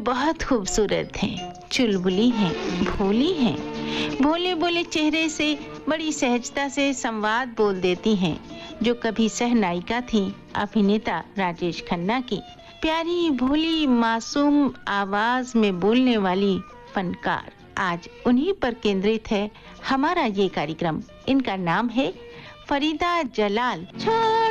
बहुत खूबसूरत हैं, चुलबुली हैं, भोली हैं। भोले भोले चेहरे से बड़ी सहजता से संवाद बोल देती हैं, जो कभी सहनायिका थी अभिनेता राजेश खन्ना की। प्यारी भोली मासूम आवाज में बोलने वाली फनकार, आज उन्हीं पर केंद्रित है हमारा ये कार्यक्रम। इनका नाम है फरीदा जलाल। छोड़